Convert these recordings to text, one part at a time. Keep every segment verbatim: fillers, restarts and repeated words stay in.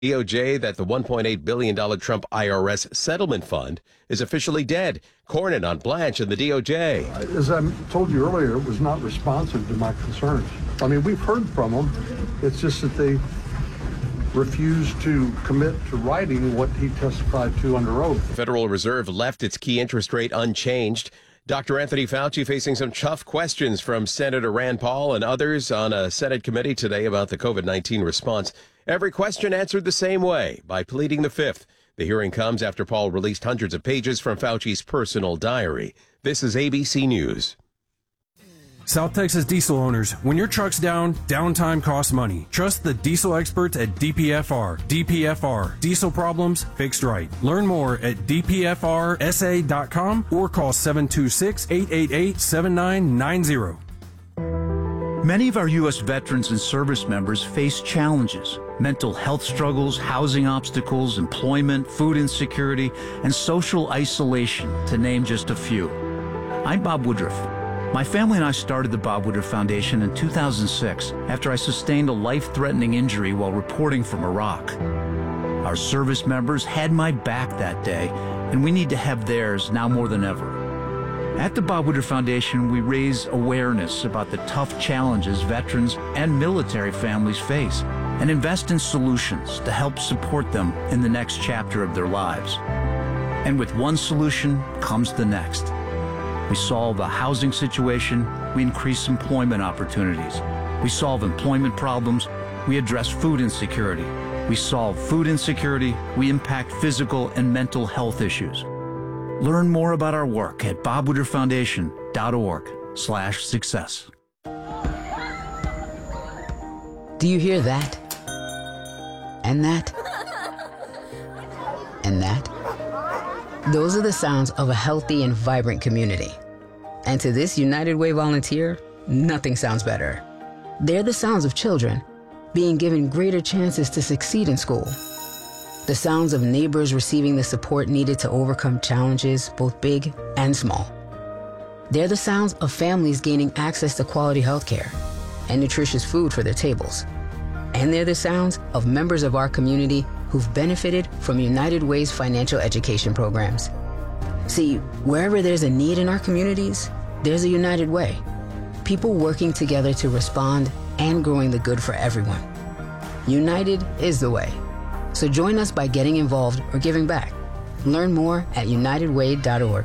D O J that the one point eight billion dollars Trump I R S settlement fund is officially dead. Cornyn on Blanche and the D O J. As I told you earlier, it was not responsive to my concerns. I mean, we've heard from them. It's just that they refused to commit to writing what he testified to under oath. The Federal Reserve left its key interest rate unchanged. Doctor Anthony Fauci facing some tough questions from Senator Rand Paul and others on a Senate committee today about the COVID nineteen response. Every question answered the same way, by pleading the fifth. The hearing comes after Paul released hundreds of pages from Fauci's personal diary. This is A B C News. South Texas diesel owners, when your truck's down, downtime costs money. Trust the diesel experts at D P F R. D P F R. Diesel problems fixed right. Learn more at d p f r s a dot com or call seven two six, eight eight eight, seven nine nine zero. Many of our U S veterans and service members face challenges: mental health struggles, housing obstacles, employment, food insecurity, and social isolation, to name just a few. I'm Bob Woodruff. My family and I started the Bob Woodruff Foundation in two thousand six after I sustained a life-threatening injury while reporting from Iraq. Our service members had my back that day, and we need to have theirs now more than ever. At the Bob Woodruff Foundation, we raise awareness about the tough challenges veterans and military families face and invest in solutions to help support them in the next chapter of their lives. And with one solution comes the next. We solve the housing situation, we increase employment opportunities. We solve employment problems, we address food insecurity. We solve food insecurity, we impact physical and mental health issues. Learn more about our work at bob woodruff foundation dot org slash success. Do you hear that? And that? And that? Those are the sounds of a healthy and vibrant community. And to this United Way volunteer, nothing sounds better. They're the sounds of children being given greater chances to succeed in school. The sounds of neighbors receiving the support needed to overcome challenges, both big and small. They're the sounds of families gaining access to quality health care and nutritious food for their tables. And they're the sounds of members of our community who've benefited from United Way's financial education programs. See, wherever there's a need in our communities, there's a United Way. People working together to respond and growing the good for everyone. United is the way. So join us by getting involved or giving back. Learn more at united way dot org.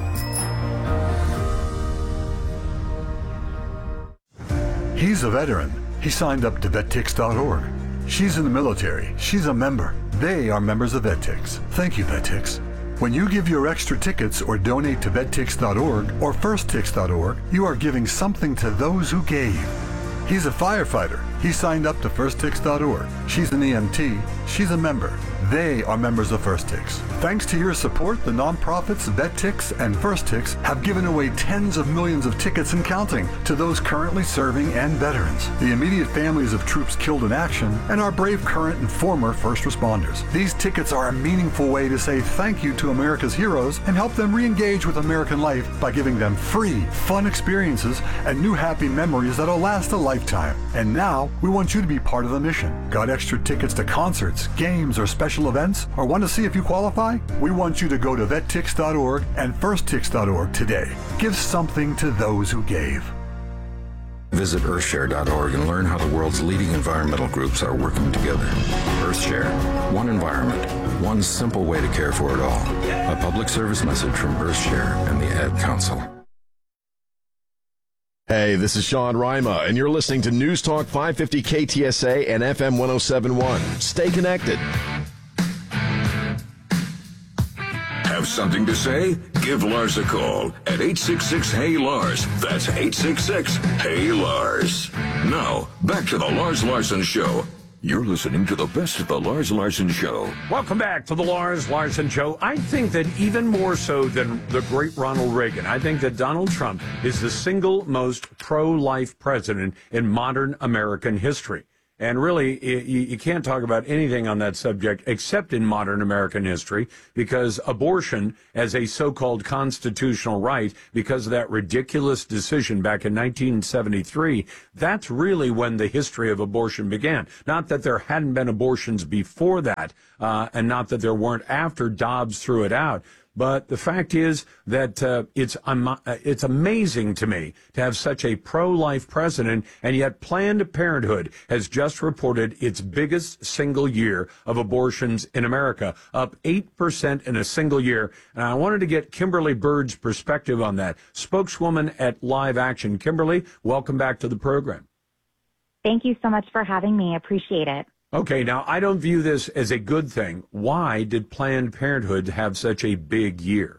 He's a veteran. He signed up to vet tix dot org. She's in the military. She's a member. They are members of VetTix. Thank you, VetTix. When you give your extra tickets or donate to vet tix dot org or first tix dot org, you are giving something to those who gave. He's a firefighter. He signed up to first tix dot org. She's an E M T. She's a member. They are members of FirstTix. Thanks to your support, the nonprofits VetTix and FirstTix have given away tens of millions of tickets and counting to those currently serving and veterans, the immediate families of troops killed in action, and our brave current and former first responders. These tickets are a meaningful way to say thank you to America's heroes and help them re-engage with American life by giving them free, fun experiences and new happy memories that'll last a lifetime. And now, we want you to be part of the mission. Got extra tickets to concerts, games, or special events, or want to see if you qualify? We want you to go to vet tix dot org and first tix dot org today. Give something to those who gave. Visit earthshare dot org and learn how the world's leading environmental groups are working together. Earthshare, one environment, one simple way to care for it all. A public service message from Earthshare and the Ad Council. Hey, this is Sean Rima, and you're listening to News Talk five fifty K T S A and F M ten seventy-one. Stay connected. Have something to say? Give Lars a call at eight six six, H E Y, Lars. That's eight six six, H E Y, Lars. Now, back to the Lars Larson Show. You're listening to the best of the Lars Larson Show. Welcome back to the Lars Larson Show. I think that even more so than the great Ronald Reagan, I think that Donald Trump is the single most pro-life president in modern American history. And really, you, you can't talk about anything on that subject except in modern American history, because abortion as a so-called constitutional right, because of that ridiculous decision back in nineteen seventy-three, that's really when the history of abortion began. Not that there hadn't been abortions before that, uh, and not that there weren't after Dobbs threw it out. But the fact is that uh, it's um, it's amazing to me to have such a pro-life president, and yet Planned Parenthood has just reported its biggest single year of abortions in America, up eight percent in a single year. And I wanted to get Kimberly Bird's perspective on that, spokeswoman at Live Action. Kimberly, welcome back to the program. Thank you so much for having me. Appreciate it. Okay, now I don't view this as a good thing. Why did Planned Parenthood have such a big year?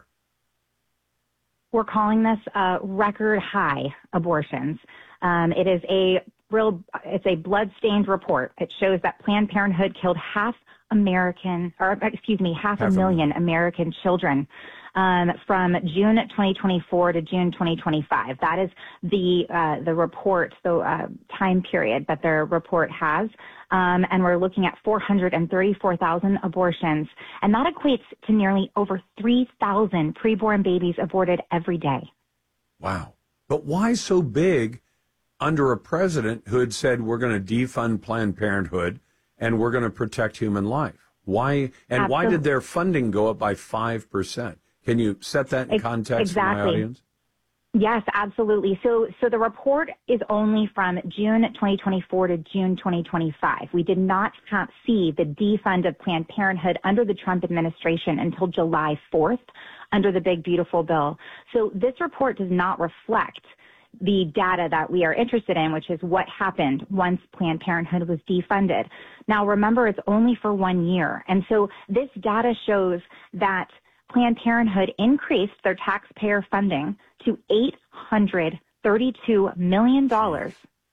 We're calling this uh, record high abortions. Um, it is a real, it's a blood-stained report. It shows that Planned Parenthood killed half American, or excuse me, half, half a million a American children um, from June twenty twenty-four to June twenty twenty-five. That is the uh, the report, the uh, time period that their report has. Um, and we're looking at four hundred thirty-four thousand abortions, and that equates to nearly over three thousand preborn babies aborted every day. Wow. But why so big under a president who had said we're going to defund Planned Parenthood and we're going to protect human life? Why, and Absolutely. Why did their funding go up by five percent? Can you set that in context exactly. for my audience? Yes, absolutely. So, so the report is only from June twenty twenty-four to June twenty twenty-five. We did not have, see the defund of Planned Parenthood under the Trump administration until July fourth under the Big Beautiful Bill. So this report does not reflect the data that we are interested in, which is what happened once Planned Parenthood was defunded. Now, remember, it's only for one year. And so this data shows that Planned Parenthood increased their taxpayer funding to eight hundred thirty-two million dollars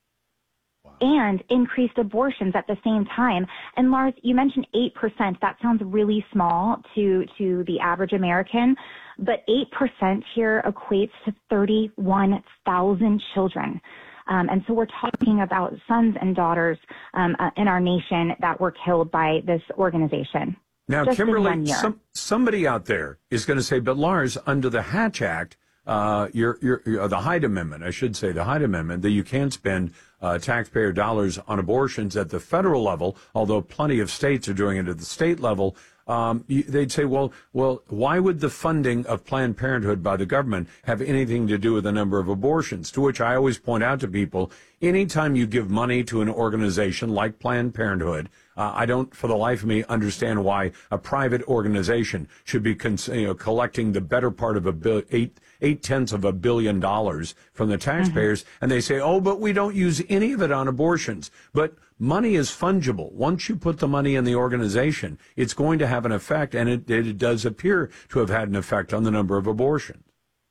wow. and increased abortions at the same time. And Lars, you mentioned eight percent. That sounds really small to, to the average American, but eight percent here equates to thirty-one thousand children. Um, and so we're talking about sons and daughters um, uh, in our nation that were killed by this organization. Now, Kimberly, some, somebody out there is going to say, but Lars, under the Hatch Act, uh, you're, you're, you're, the Hyde Amendment, I should say, the Hyde Amendment, that you can't spend uh, taxpayer dollars on abortions at the federal level, although plenty of states are doing it at the state level. Um, they'd say, well, well, why would the funding of Planned Parenthood by the government have anything to do with the number of abortions? To which I always point out to people, anytime you give money to an organization like Planned Parenthood, uh, I don't, for the life of me, understand why a private organization should be cons- you know, collecting the better part of a bill, eight, eight tenths of a billion dollars from the taxpayers. Mm-hmm. And they say, oh, but we don't use any of it on abortions. But money is fungible. Once you put the money in the organization, it's going to have an effect, and it, it does appear to have had an effect on the number of abortions.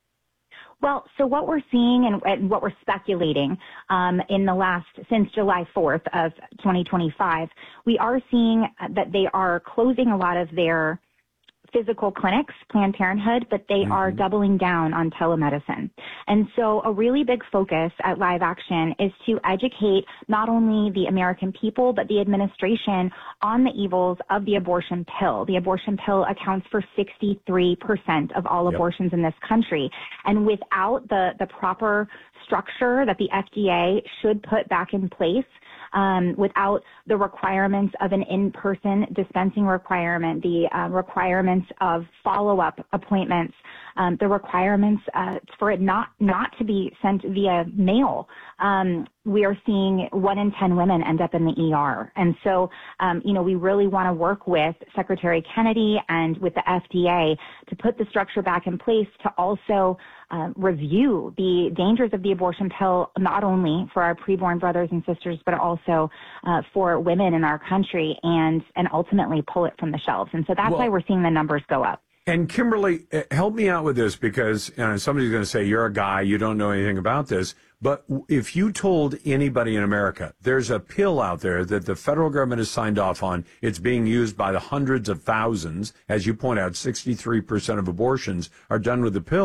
Well, so what we're seeing and, and what we're speculating um, in the last, since July fourth of twenty twenty-five, we are seeing that they are closing a lot of their physical clinics, Planned Parenthood, but they mm-hmm. are doubling down on telemedicine. And so a really big focus at Live Action is to educate not only the American people, but the administration on the evils of the abortion pill. The abortion pill accounts for sixty-three percent of all yep. abortions in this country. And without the, the proper structure that the F D A should put back in place, Um, without the requirements of an in-person dispensing requirement, the uh, requirements of follow-up appointments, um, the requirements uh, for it not not to be sent via mail. Um, we are seeing one in ten women end up in the E R. And so, um, you know, we really want to work with Secretary Kennedy and with the F D A to put the structure back in place to also uh, review the dangers of the abortion pill, not only for our preborn brothers and sisters, but also uh, for women in our country, and, and ultimately pull it from the shelves. And so that's well, why we're seeing the numbers go up. And Kimberly, help me out with this, because you know, somebody's going to say, you're a guy, you don't know anything about this. But if you told anybody in America, there's a pill out there that the federal government has signed off on, it's being used by the hundreds of thousands, as you point out, sixty-three percent of abortions are done with the pill.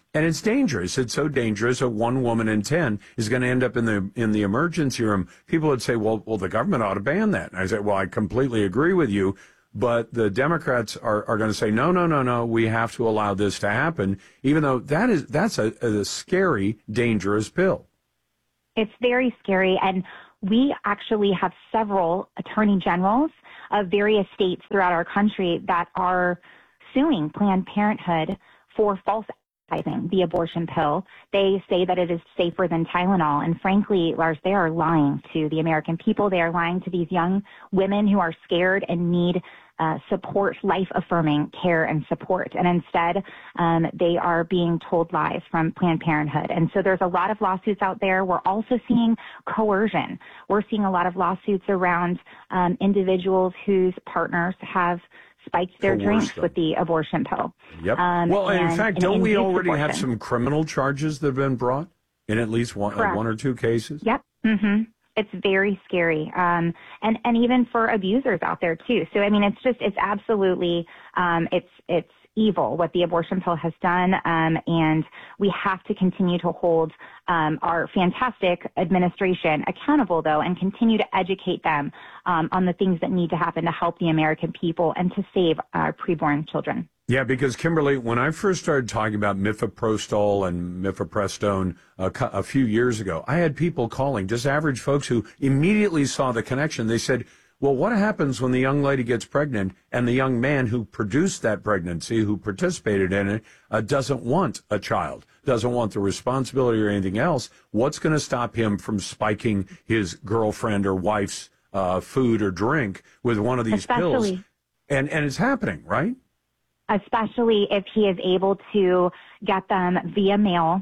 And it's dangerous. It's so dangerous that one woman in ten is going to end up in the in the emergency room. People would say, well, well, the government ought to ban that. And I say, well, I completely agree with you. But the Democrats are, are going to say, no, no, no, no, we have to allow this to happen, even though that is that's a, a scary, dangerous pill. It's very scary. And we actually have several attorney generals of various states throughout our country that are suing Planned Parenthood for false advertising the abortion pill. They say that it is safer than Tylenol. And frankly, Lars, they are lying to the American people. They are lying to these young women who are scared and need uh, support, life-affirming care and support. And instead, um, they are being told lies from Planned Parenthood. And so there's a lot of lawsuits out there. We're also seeing coercion. We're seeing a lot of lawsuits around um, individuals whose partners have spiked their drinks with the abortion pill. Yep. Um, well, and in fact, don't we already abortion. have some criminal charges that have been brought in at least one, uh, one or two cases? Yep. Mm-hmm. It's very scary. Um, and, and even for abusers out there too. So, I mean, it's just, it's absolutely, um, it's, it's evil what the abortion pill has done. Um, and we have to continue to hold um, our fantastic administration accountable, though, and continue to educate them um, on the things that need to happen to help the American people and to save our preborn children. Yeah, because, Kimberly, when I first started talking about mifepristone and mifepristone a, a few years ago, I had people calling, just average folks who immediately saw the connection. They said, well, what happens when the young lady gets pregnant and the young man who produced that pregnancy, who participated in it, uh, doesn't want a child, doesn't want the responsibility or anything else? What's going to stop him from spiking his girlfriend or wife's uh, food or drink with one of these Especially. pills? And, and it's happening, right? Especially if he is able to get them via mail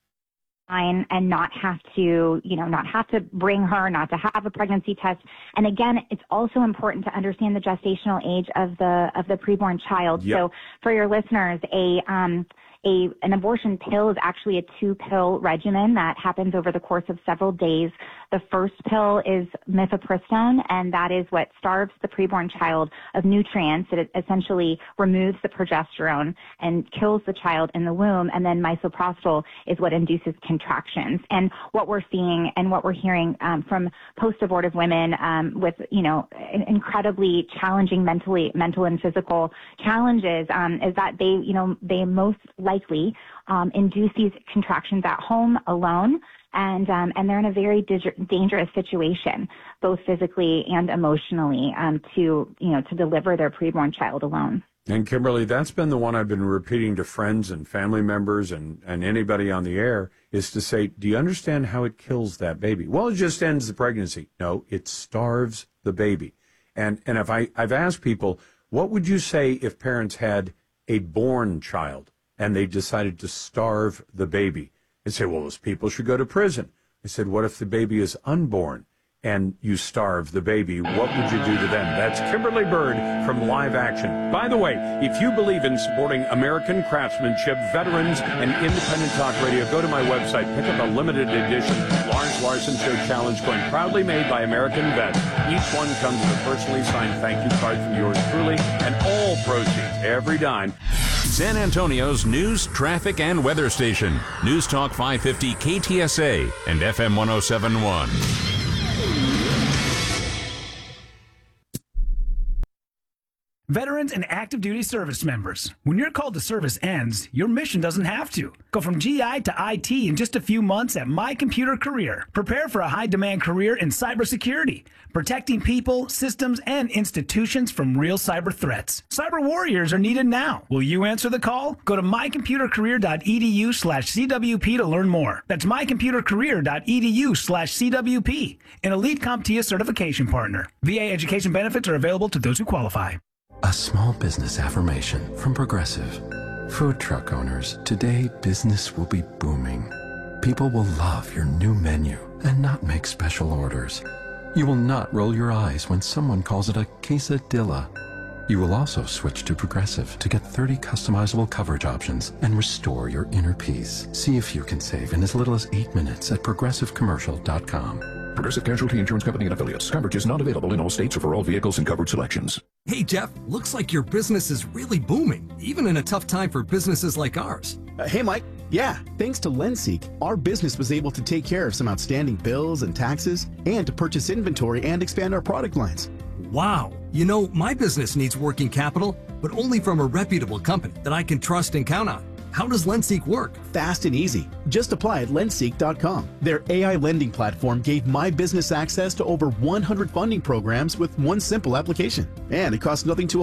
and not have to, you know, not have to bring her, not to have a pregnancy test. And again, it's also important to understand the gestational age of the of the preborn child. Yep. So for your listeners, a um a an abortion pill is actually a two pill regimen that happens over the course of several days. The first pill is mifepristone, and that is what starves the preborn child of nutrients. It essentially removes the progesterone and kills the child in the womb. And then misoprostol is what induces contractions. And what we're seeing and what we're hearing um, from post-abortive women um, with, you know, incredibly challenging mentally, mental and physical challenges um, is that they, you know, they most likely um, induce these contractions at home alone. And um, and they're in a very dig- dangerous situation, both physically and emotionally, um, to you know to deliver their preborn child alone. And Kimberly, that's been the one I've been repeating to friends and family members and, and anybody on the air, is to say, do you understand how it kills that baby? Well, it just ends the pregnancy. No, it starves the baby. And and if I, I've asked people, what would you say if parents had a born child and they decided to starve the baby? They say, well, those people should go to prison. I said, what if the baby is unborn and you starve the baby? What would you do to them? That's Kimberly Bird from Live Action. By the way, if you believe in supporting American craftsmanship, veterans, and independent talk radio, go to my website, pick up a limited edition Lars Larson Show Challenge coin, proudly made by American vets. Each one comes with a personally signed thank you card from yours truly, and all proceeds, every dime, San Antonio's news, traffic, and weather station. News Talk five fifty K T S A and F M one oh seven point one. Veterans and active duty service members, when your call to service ends, your mission doesn't have to. Go from G I to I T in just a few months at My Computer Career. Prepare for a high-demand career in cybersecurity, protecting people, systems, and institutions from real cyber threats. Cyber warriors are needed now. Will you answer the call? Go to mycomputercareer.edu slash CWP to learn more. That's mycomputercareer.edu slash CWP, an elite CompTIA certification partner. V A education benefits are available to those who qualify. A small business affirmation from Progressive. Food truck owners, today business will be booming. People will love your new menu and not make special orders. You will not roll your eyes when someone calls it a quesadilla. You will also switch to Progressive to get thirty customizable coverage options and restore your inner peace. See if you can save in as little as eight minutes at progressive commercial dot com. Progressive Casualty Insurance Company and Affiliates. Coverage is not available in all states or for all vehicles and coverage selections. Hey, Jeff, looks like your business is really booming, even in a tough time for businesses like ours. Uh, hey, Mike. Yeah, thanks to LendSeek, our business was able to take care of some outstanding bills and taxes and to purchase inventory and expand our product lines. Wow. You know, my business needs working capital, but only from a reputable company that I can trust and count on. How does LendSeek work? Fast and easy. Just apply at lendseek dot com. Their A I lending platform gave my business access to over one hundred funding programs with one simple application. And it costs nothing to